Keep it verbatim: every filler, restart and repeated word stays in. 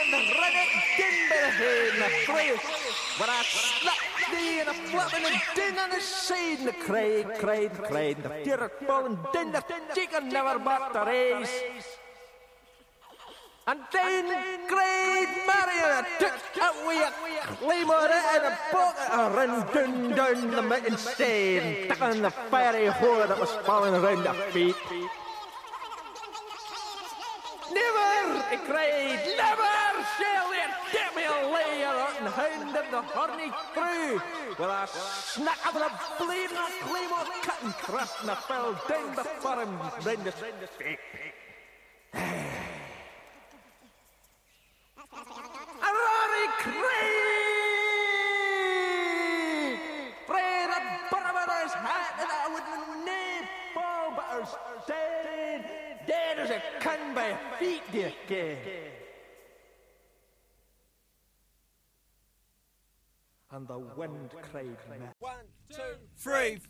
rennet dimber heen na vrees. Waar I slap thee in a flapping and din on the side and the cried, cried, cried. The fear ball and din the chicken never bought the race. And then cried Marion took away a claymore and a bucket and ran down, down the mountain stair and took on the fiery whore that was falling around the feet. Never, he cried, never shall there get me a layer and hound of the horny crew. With a snack of the blade and a claymore cut and thrust and I fell down before him round the feet. A rory cried! Pray the barber's hat and I would nae fall but her dead. Dead as a can by feet, dear gay. And the wind cried, one, two, three.